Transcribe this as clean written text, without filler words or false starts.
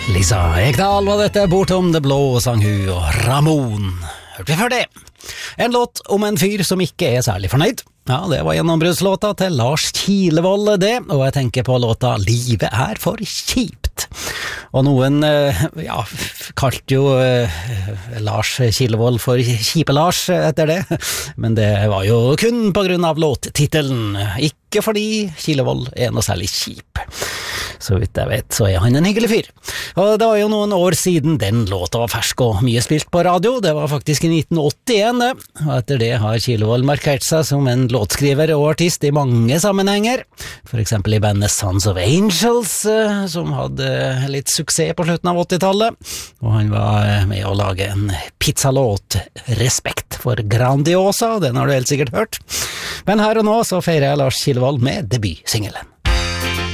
Lisa Ekdal var dette, bortom det blå sang hun, og Ramon. Hørte vi før det? En låt om en fyr som ikke er særlig fornøyd. Ja, det var gjennombruddslåta til Lars Kilevold det, og jeg tenker på låta Livet er for kjipt. Og noen, kalte jo Lars Kilevold for Kjipe-Lars etter det, men det var jo kun på grunn av låttitelen, ikke fordi Kilevold er noe særlig kjip. Så vidt jeg vet, så er han en hyggelig fyr. Og det var jo noen år siden den låta var fersk og mye spilt på radio. Det var faktisk i 1981 det. Og etter det har Kilevold markert seg som en låtskriver og artist i mange sammenhenger. For eksempel i bandet Sons of Angels, som hadde litt suksess på slutten av 80-tallet. Og han var med å lage en pizzalåt, Respekt for Grandiosa, den har du helt sikkert hørt. Men her og nå så feirer jeg Lars Kilevold med debutsingelen.